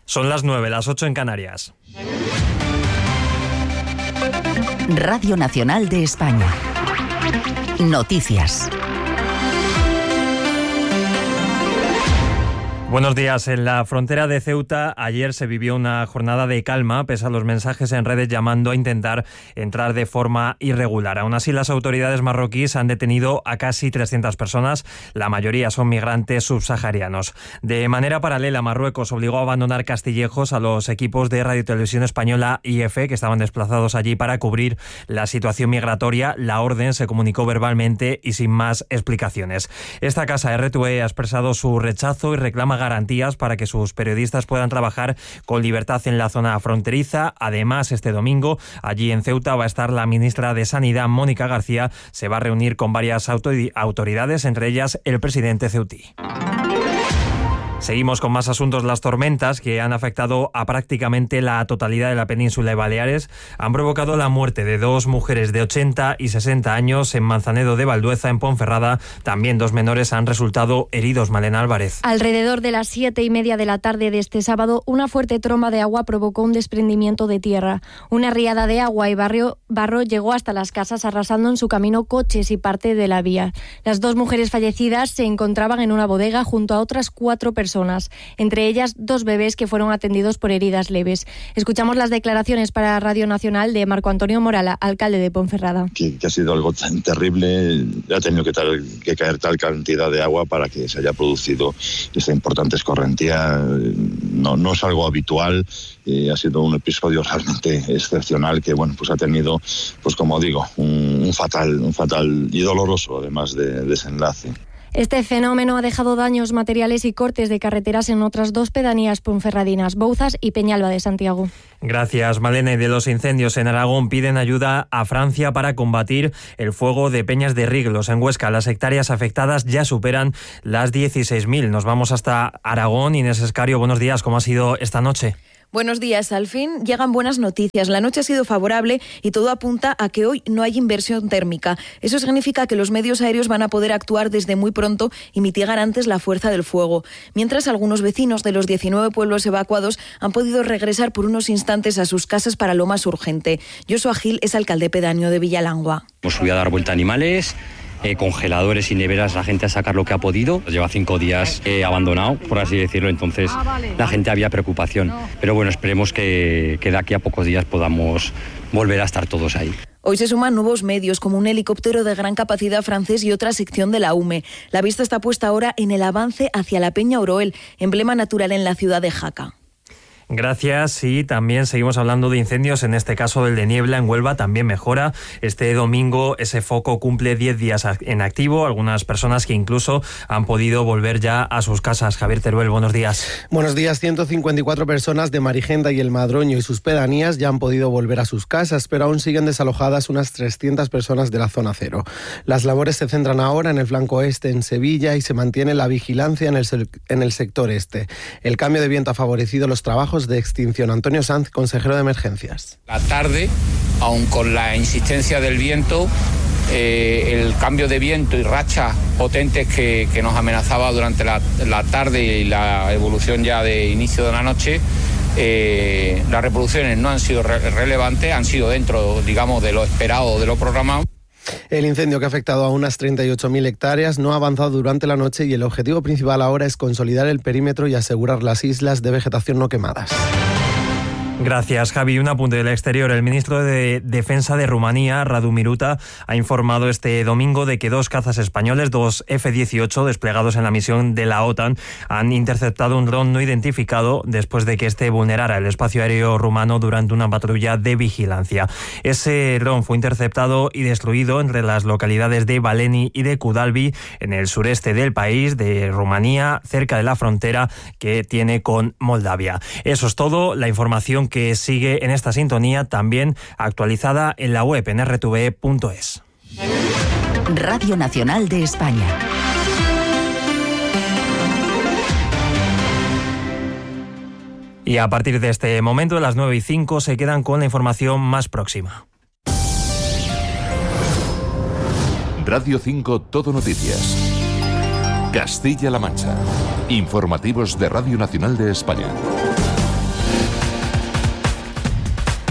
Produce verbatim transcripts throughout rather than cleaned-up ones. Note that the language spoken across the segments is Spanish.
Son las nueve, las ocho en Canarias. Radio Nacional de España. Noticias. Buenos días. En la frontera de Ceuta ayer se vivió una jornada de calma pese a los mensajes en redes llamando a intentar entrar de forma irregular. Aún así, las autoridades marroquíes han detenido a casi trescientas personas. La mayoría son migrantes subsaharianos. De manera paralela, Marruecos obligó a abandonar Castillejos a los equipos de Radio y Televisión Española I F que estaban desplazados allí para cubrir la situación migratoria. La orden se comunicó verbalmente y sin más explicaciones. Esta casa R T V E ha expresado su rechazo y reclama garantías para que sus periodistas puedan trabajar con libertad en la zona fronteriza. Además, este domingo, allí en Ceuta, va a estar la ministra de Sanidad, Mónica García. Se va a reunir con varias autoridades, entre ellas el presidente ceutí. Seguimos con más asuntos. Las tormentas que han afectado a prácticamente la totalidad de la península de Baleares han provocado la muerte de dos mujeres de ochenta y sesenta años en Manzanedo de Valdueza, en Ponferrada. También dos menores han resultado heridos. Malena Álvarez. Alrededor de las siete y media de la tarde de este sábado, una fuerte tromba de agua provocó un desprendimiento de tierra. Una riada de agua y barrio, barro llegó hasta las casas, arrasando en su camino coches y parte de la vía. Las dos mujeres fallecidas se encontraban en una bodega junto a otras cuatro personas. Personas, entre ellas dos bebés que fueron atendidos por heridas leves. Escuchamos las declaraciones para Radio Nacional de Marco Antonio Morala, alcalde de Ponferrada. Que, que ha sido algo tan terrible, ha tenido que, tal, que caer tal cantidad de agua para que se haya producido esta importante escorrentía. No, no es algo habitual, eh, ha sido un episodio realmente excepcional que, bueno, pues ha tenido, pues como digo, un, un fatal, un fatal y doloroso, además de desenlace. Este fenómeno ha dejado daños materiales y cortes de carreteras en otras dos pedanías ponferradinas, Bouzas y Peñalba de Santiago. Gracias, Malena. Y de los incendios en Aragón piden ayuda a Francia para combatir el fuego de Peñas de Riglos. En Huesca, las hectáreas afectadas ya superan las dieciséis mil. Nos vamos hasta Aragón. Inés Escario, buenos días. ¿Cómo ha sido esta noche? Buenos días. Al fin llegan buenas noticias. La noche ha sido favorable y todo apunta a que hoy no hay inversión térmica. Eso significa que los medios aéreos van a poder actuar desde muy pronto y mitigar antes la fuerza del fuego. Mientras, algunos vecinos de los diecinueve pueblos evacuados han podido regresar por unos instantes a sus casas para lo más urgente. Joshua Gil es alcalde pedáneo de Villalangua. Hemos subido a dar vuelta a animales. Eh, congeladores y neveras, la gente a sacar lo que ha podido. Lleva cinco días eh, abandonado, por así decirlo, entonces ah, vale, la gente había preocupación. No. Pero bueno, esperemos que, que de aquí a pocos días podamos volver a estar todos ahí. Hoy se suman nuevos medios, como un helicóptero de gran capacidad francés y otra sección de la U M E. La vista está puesta ahora en el avance hacia la Peña Oroel, emblema natural en la ciudad de Jaca. Gracias. Y también seguimos hablando de incendios, en este caso el de Niebla en Huelva también mejora. Este domingo ese foco cumple diez días en activo, algunas personas que incluso han podido volver ya a sus casas. Javier Teruel, buenos días. Buenos días. ciento cincuenta y cuatro personas de Marigenda y El Madroño y sus pedanías ya han podido volver a sus casas, pero aún siguen desalojadas unas trescientas personas de la zona cero. Las labores se centran ahora en el flanco este, en Sevilla, y se mantiene la vigilancia en el, en el sector este. El cambio de viento ha favorecido los trabajos de extinción. Antonio Sanz, consejero de Emergencias. La tarde, aun con la insistencia del viento, eh, el cambio de viento y rachas potentes que, que nos amenazaba durante la, la tarde y la evolución ya de inicio de la noche, eh, las reproducciones no han sido re- relevantes, han sido dentro, digamos, de lo esperado, de lo programado. El incendio que ha afectado a unas treinta y ocho mil hectáreas no ha avanzado durante la noche y el objetivo principal ahora es consolidar el perímetro y asegurar las islas de vegetación no quemadas. Gracias, Javi. Un apunte del exterior. El ministro de Defensa de Rumanía, Radu Miruta, ha informado este domingo de que dos cazas españoles, dos F dieciocho, desplegados en la misión de la OTAN, han interceptado un dron no identificado después de que este vulnerara el espacio aéreo rumano durante una patrulla de vigilancia. Ese dron fue interceptado y destruido entre las localidades de Baleni y de Kudalbi, en el sureste del país, de Rumanía, cerca de la frontera que tiene con Moldavia. Eso es todo. La información que sigue en esta sintonía, también actualizada en la web en erre te ve punto es. Radio Nacional de España. Y a partir de este momento, de las nueve y cinco, se quedan con la información más próxima. Radio cinco Todo Noticias. Castilla-La Mancha. Informativos de Radio Nacional de España.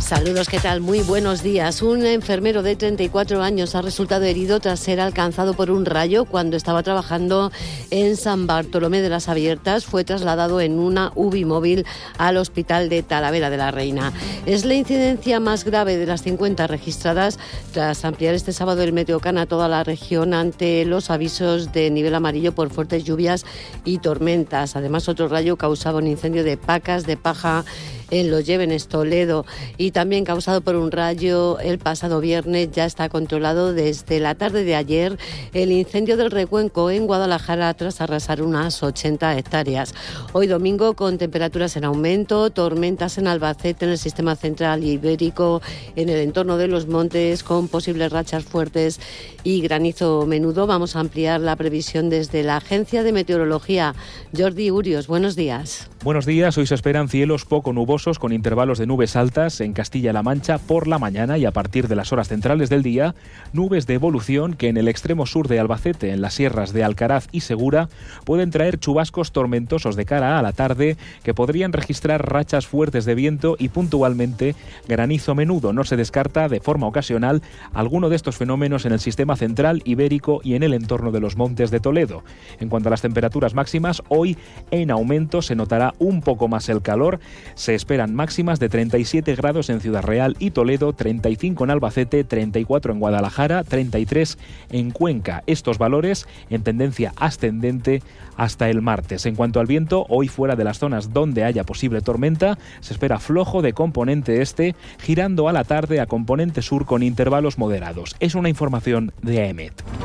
Saludos, ¿qué tal? Muy buenos días. Un enfermero de treinta y cuatro años ha resultado herido tras ser alcanzado por un rayo cuando estaba trabajando en San Bartolomé de las Abiertas. Fue trasladado en una U B I móvil al hospital de Talavera de la Reina. Es la incidencia más grave de las cincuenta registradas tras ampliar este sábado el Meteocan a toda la región ante los avisos de nivel amarillo por fuertes lluvias y tormentas. Además, otro rayo causaba un incendio de pacas de paja en Los Llévenes, Toledo, y también causado por un rayo el pasado viernes. Ya está controlado desde la tarde de ayer el incendio del Recuenco en Guadalajara tras arrasar unas ochenta hectáreas. Hoy domingo, con temperaturas en aumento, tormentas en Albacete, en el sistema central ibérico, en el entorno de los montes, con posibles rachas fuertes y granizo menudo. Vamos a ampliar la previsión desde la Agencia de Meteorología. Jordi Urios, buenos días. Buenos días. Hoy se esperan cielos poco nubosos con intervalos de nubes altas en Castilla-La Mancha por la mañana y a partir de las horas centrales del día, nubes de evolución que en el extremo sur de Albacete, en las sierras de Alcaraz y Segura, pueden traer chubascos tormentosos de cara a la tarde que podrían registrar rachas fuertes de viento y puntualmente granizo menudo. No se descarta de forma ocasional alguno de estos fenómenos en el sistema central ibérico y en el entorno de los montes de Toledo. En cuanto a las temperaturas máximas, hoy en aumento se notará un poco más el calor. Se esperan máximas de treinta y siete grados en Ciudad Real y Toledo, treinta y cinco en Albacete, treinta y cuatro en Guadalajara, treinta y tres en Cuenca. Estos valores en tendencia ascendente hasta el martes. En cuanto al viento, hoy fuera de las zonas donde haya posible tormenta, se espera flojo de componente este, girando a la tarde a componente sur con intervalos moderados. Es una información de A E M E T.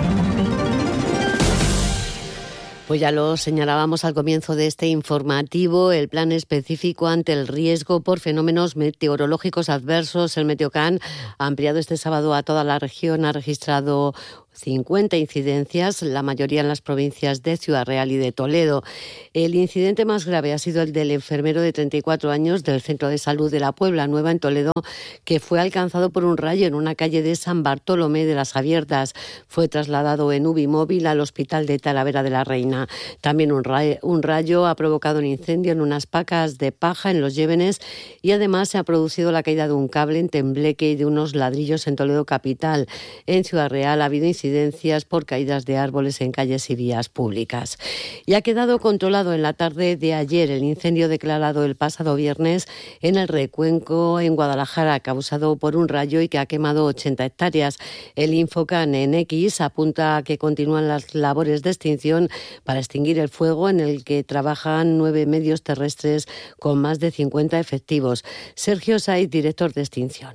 Pues ya lo señalábamos al comienzo de este informativo, el plan específico ante el riesgo por fenómenos meteorológicos adversos. El Meteocan, ampliado este sábado a toda la región, ha registrado cincuenta incidencias, la mayoría en las provincias de Ciudad Real y de Toledo. El incidente más grave ha sido el del enfermero de treinta y cuatro años del Centro de Salud de la Puebla Nueva en Toledo, que fue alcanzado por un rayo en una calle de San Bartolomé de las Abiertas. Fue trasladado en U B I móvil al hospital de Talavera de la Reina. También un rayo, un rayo ha provocado un incendio en unas pacas de paja en Los Llévenes y además se ha producido la caída de un cable en Tembleque y de unos ladrillos en Toledo capital. En Ciudad Real ha habido incidencias por caídas de árboles en calles y vías públicas. Y ha quedado controlado en la tarde de ayer el incendio declarado el pasado viernes en el Recuenco, en Guadalajara, causado por un rayo y que ha quemado ochenta hectáreas. El Infocan en X apunta a que continúan las labores de extinción para extinguir el fuego, en el que trabajan nueve medios terrestres con más de cincuenta efectivos. Sergio Saiz, director de extinción.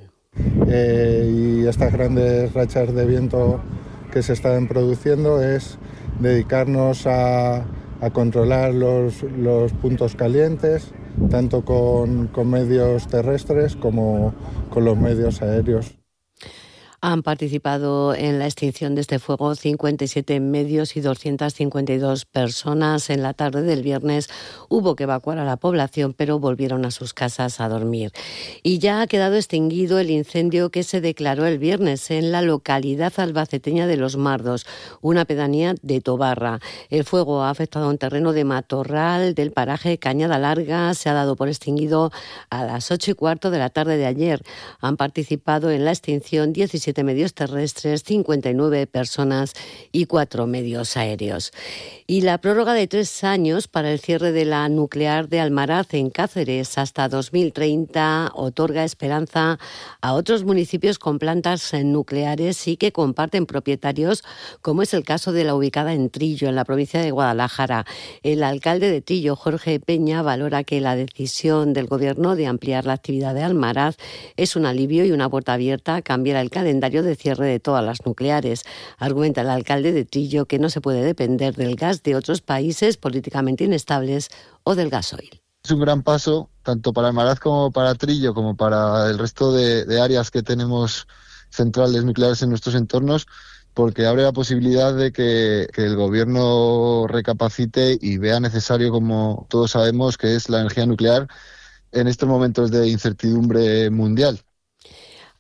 Eh, y estas grandes rachas de viento que se están produciendo es dedicarnos a, a controlar los, los puntos calientes, tanto con, con medios terrestres como con los medios aéreos. Han participado en la extinción de este fuego cincuenta y siete medios y doscientas cincuenta y dos personas. En la tarde del viernes hubo que evacuar a la población, pero volvieron a sus casas a dormir. Y ya ha quedado extinguido el incendio que se declaró el viernes en la localidad albaceteña de Los Mardos, una pedanía de Tobarra. El fuego ha afectado a un terreno de matorral del paraje Cañada Larga. Se ha dado por extinguido a las ocho y cuarto de la tarde de ayer. Han participado en la extinción diecisiete medios terrestres, cincuenta y nueve personas y cuatro medios aéreos. Y la prórroga de tres años para el cierre de la nuclear de Almaraz en Cáceres hasta dos mil treinta otorga esperanza a otros municipios con plantas nucleares y que comparten propietarios, como es el caso de la ubicada en Trillo, en la provincia de Guadalajara. El alcalde de Trillo, Jorge Peña, valora que la decisión del Gobierno de ampliar la actividad de Almaraz es un alivio y una puerta abierta a cambiar el calendario de cierre de todas las nucleares. Argumenta el alcalde de Trillo que no se puede depender del gas de otros países políticamente inestables o del gasoil. Es un gran paso, tanto para Almaraz como para Trillo, como para el resto de, de áreas que tenemos centrales nucleares en nuestros entornos, porque abre la posibilidad de que, que el gobierno recapacite y vea necesario, como todos sabemos, que es la energía nuclear en estos momentos de incertidumbre mundial.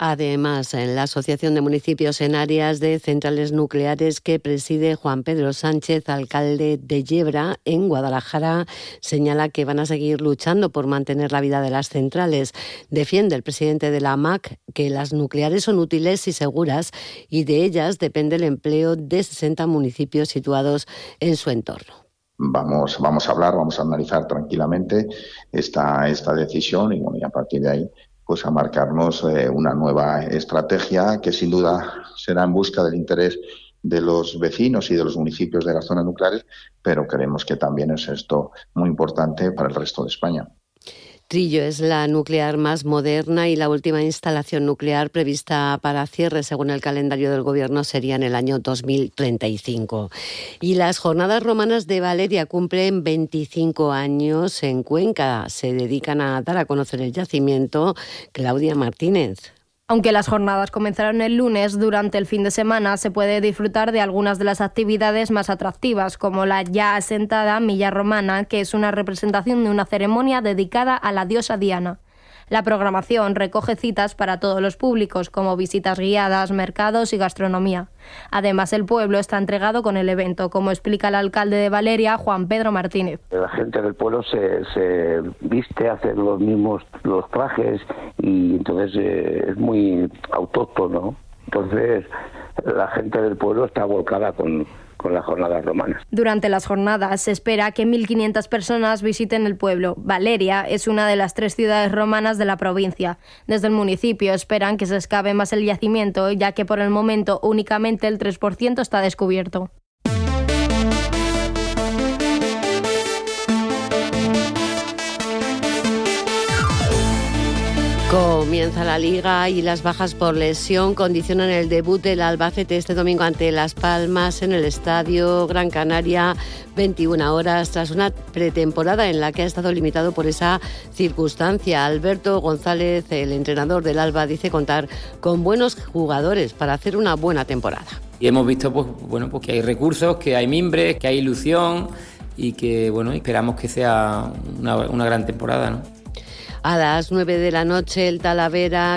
Además, en la Asociación de Municipios en Áreas de Centrales Nucleares que preside Juan Pedro Sánchez, alcalde de Yebra, en Guadalajara, señala que van a seguir luchando por mantener la vida de las centrales. Defiende el presidente de la A M A C que las nucleares son útiles y seguras y de ellas depende el empleo de sesenta municipios situados en su entorno. Vamos, vamos a hablar, vamos a analizar tranquilamente esta, esta decisión y, bueno, y a partir de ahí pues a marcarnos eh, una nueva estrategia que sin duda será en busca del interés de los vecinos y de los municipios de las zonas nucleares, pero creemos que también es esto muy importante para el resto de España. Trillo es la nuclear más moderna y la última instalación nuclear prevista para cierre, según el calendario del Gobierno, sería en el año dos mil treinta y cinco. Y las Jornadas Romanas de Valeria cumplen veinticinco años en Cuenca. Se dedican a dar a conocer el yacimiento. Claudia Martínez. Aunque las jornadas comenzaron el lunes, durante el fin de semana se puede disfrutar de algunas de las actividades más atractivas, como la ya asentada Milla Romana, que es una representación de una ceremonia dedicada a la diosa Diana. La programación recoge citas para todos los públicos, como visitas guiadas, mercados y gastronomía. Además, el pueblo está entregado con el evento, como explica el alcalde de Valeria, Juan Pedro Martínez. La gente del pueblo se, se viste, hace los mismos los trajes y entonces eh, es muy autóctono. Entonces, la gente del pueblo está volcada con... con las jornadas romanas. Durante las jornadas se espera que mil quinientas personas visiten el pueblo. Valeria es una de las tres ciudades romanas de la provincia. Desde el municipio esperan que se excave más el yacimiento, ya que por el momento únicamente el tres por ciento está descubierto. Comienza la Liga y las bajas por lesión condicionan el debut del Albacete este domingo ante Las Palmas en el Estadio Gran Canaria, veintiuna horas, tras una pretemporada en la que ha estado limitado por esa circunstancia. Alberto González, el entrenador del Alba, dice contar con buenos jugadores para hacer una buena temporada. Y hemos visto pues, bueno, pues que hay recursos, que hay mimbres, que hay ilusión y que bueno, esperamos que sea una, una gran temporada, ¿no? A las nueve de la noche, el Talavera